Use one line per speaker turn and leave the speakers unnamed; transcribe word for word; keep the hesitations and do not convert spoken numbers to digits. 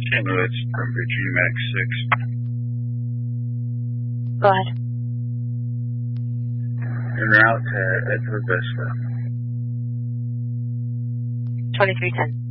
Saint Louis, number G Max six.
Go ahead.
En route to Edgewood Vista.
twenty-three ten.